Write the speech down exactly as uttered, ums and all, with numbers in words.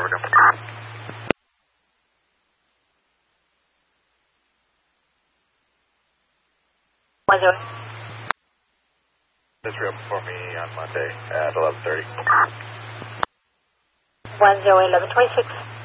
One zero. This room for me on Monday at eleven thirty. One zero eleven twenty six.